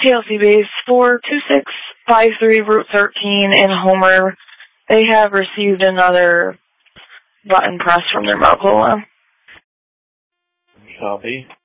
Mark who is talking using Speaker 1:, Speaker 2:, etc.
Speaker 1: TLC base 42653 Route 13 in Homer. They have received another button press from their medical lab.
Speaker 2: Copy.